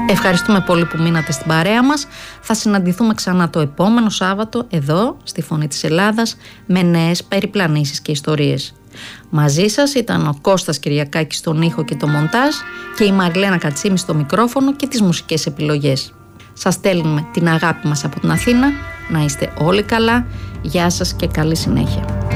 Ευχαριστούμε πολύ που μείνατε στην παρέα μας. Θα συναντηθούμε ξανά το επόμενο Σάββατο εδώ στη Φωνή της Ελλάδας με νέες περιπλανήσεις και ιστορίες. Μαζί σας ήταν ο Κώστας Κυριακάκης στον ήχο και το μοντάζ και η Μαριλένα Κατσίμη στο μικρόφωνο και τις μουσικές επιλογές. Σας στέλνουμε την αγάπη μας από την Αθήνα. Να είστε όλοι καλά. Γεια σας και καλή συνέχεια.